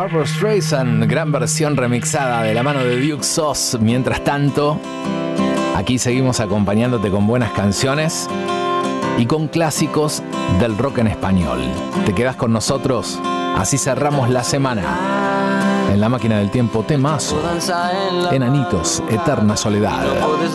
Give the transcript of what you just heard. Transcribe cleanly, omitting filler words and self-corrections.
Barbra Streisand, gran versión remixada de la mano de Duke Sauce. Mientras tanto, aquí seguimos acompañándote con buenas canciones y con clásicos del rock en español. ¿Te quedas con nosotros? Así cerramos la semana. En la máquina del tiempo, temazo. Enanitos, Eterna Soledad. No puedes